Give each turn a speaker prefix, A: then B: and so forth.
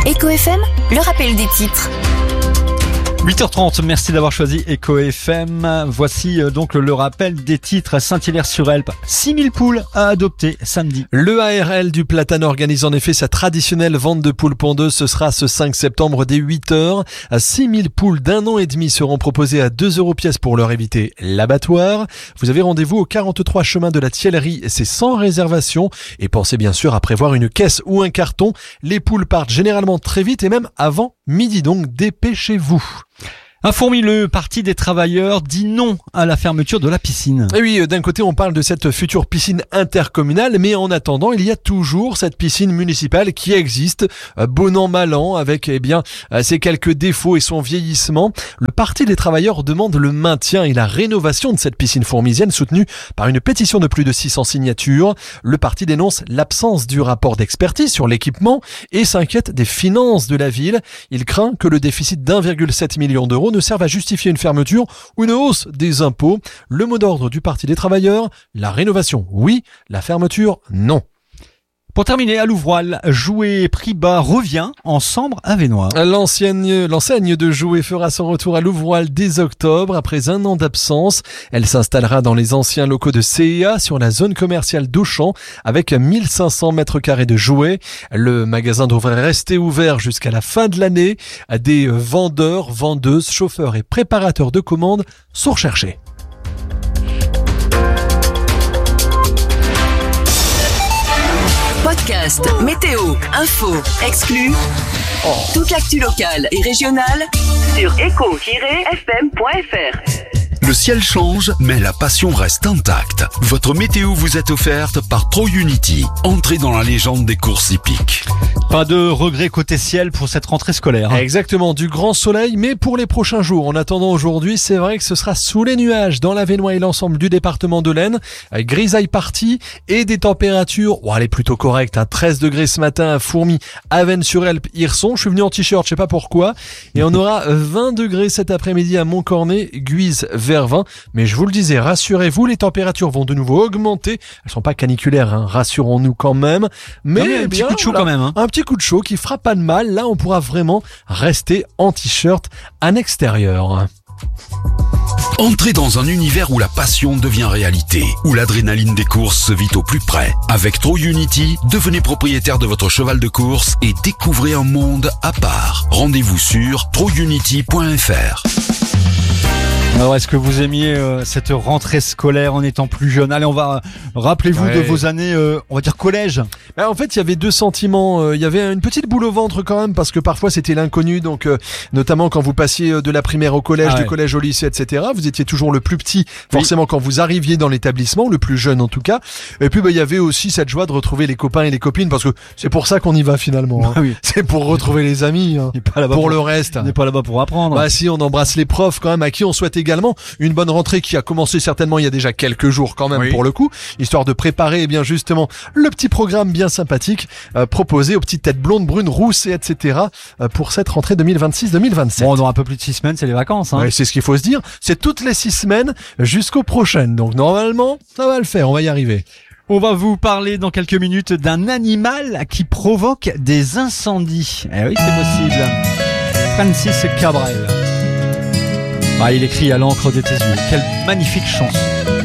A: Eco FM, le rappel des titres.
B: 8h30, merci d'avoir choisi Eco FM. Voici donc le rappel des titres. Saint-Hilaire-sur-Helpe, 6000 poules à adopter samedi.
C: Le ARL du Platane organise en effet sa traditionnelle vente de poules pondeuses. Ce sera ce 5 septembre dès 8h. 6000 poules d'1 an et demi seront proposées à 2 € pièce pour leur éviter l'abattoir. Vous avez rendez-vous au 43 chemin de la Thiellerie. C'est sans réservation. Et pensez bien sûr à prévoir une caisse ou un carton. Les poules partent généralement très vite et même avant midi, donc dépêchez-vous.
B: À Fourmi, le Parti des travailleurs dit non à la fermeture de la piscine.
C: Et oui, d'un côté on parle de cette future piscine intercommunale, mais en attendant il y a toujours cette piscine municipale qui existe, bon an mal an, avec ses quelques défauts et son vieillissement. Le Parti des travailleurs demande le maintien et la rénovation de cette piscine fourmisienne soutenue par une pétition de plus de 600 signatures. Le parti dénonce l'absence du rapport d'expertise sur l'équipement et s'inquiète des finances de la ville. Il craint que le déficit d'1,7 million d'euros ne servent à justifier une fermeture ou une hausse des impôts. Le mot d'ordre du Parti des travailleurs, la rénovation, oui, la fermeture, non.
B: Pour terminer, à Louvroil, Jouet Prix Bas revient en Sambre-Avesnois.
C: L'enseigne de Jouet fera son retour à Louvroil dès octobre, après un an d'absence. Elle s'installera dans les anciens locaux de CEA sur la zone commerciale d'Auchan, avec 1500 mètres carrés de jouets. Le magasin devrait rester ouvert jusqu'à la fin de l'année. Des vendeurs, vendeuses, chauffeurs et préparateurs de commandes sont recherchés.
D: Podcast, météo, info, exclus. Toute l'actu locale et régionale sur eco-fm.fr.
E: Le ciel change, mais la passion reste intacte. Votre météo vous est offerte par ProUnity. Entrez dans la légende des courses hippiques.
B: Pas de regret côté ciel pour cette rentrée scolaire.
C: Exactement, du grand soleil, mais pour les prochains jours. En attendant aujourd'hui, c'est vrai que ce sera sous les nuages dans l'Avesnois et l'ensemble du département de l'Aisne. Grisaille partie et des températures, elle est plutôt correcte. 13 degrés ce matin à Fourmi, Avesnes-sur-Helpe, Hirson. Je suis venu en t-shirt, je sais pas pourquoi. Et on aura 20 degrés cet après-midi à Montcornet, Guise, vers 20. Mais je vous le disais, rassurez-vous, les températures vont de nouveau augmenter. Elles sont pas caniculaires, rassurons-nous quand même. Mais
B: un petit coup de chaud quand même.
C: Un petit coup de chaud qui fera pas de mal. Là, on pourra vraiment rester en t-shirt en extérieur.
E: Entrez dans un univers où la passion devient réalité, où l'adrénaline des courses se vit au plus près. Avec ProUnity, devenez propriétaire de votre cheval de course et découvrez un monde à part. Rendez-vous sur prounity.fr.
B: Alors, est-ce que vous aimiez cette rentrée scolaire en étant plus jeune? Allez, rappelez-vous de vos années, on va dire collège.
C: En fait, il y avait deux sentiments. Il y avait une petite boule au ventre quand même, parce que parfois c'était l'inconnu. Donc, notamment quand vous passiez de la primaire au collège, du collège au lycée, etc. Vous étiez toujours le plus petit, forcément, quand vous arriviez dans l'établissement, le plus jeune en tout cas. Et puis, il y avait aussi cette joie de retrouver les copains et les copines, parce que c'est pour ça qu'on y va finalement. C'est pour retrouver les amis. Pour le reste.
B: On n'est pas là-bas pour apprendre.
C: Si, on embrasse les profs quand même, à qui on souhaite également une bonne rentrée qui a commencé certainement il y a déjà quelques jours quand même pour le coup, histoire de préparer justement le petit programme bien sympathique proposé aux petites têtes blondes, brunes, rousses et etc. Pour cette rentrée 2026-2027.
B: Bon, on aura un peu plus de 6 semaines, c'est les vacances.
C: C'est ce qu'il faut se dire. C'est toutes les 6 semaines jusqu'aux prochaines. Donc normalement, ça va le faire, on va y arriver.
B: On va vous parler dans quelques minutes d'un animal qui provoque des incendies. Eh oui, c'est possible. Francis Cabrel. Il écrit à l'encre de tes yeux. Quelle magnifique chanson.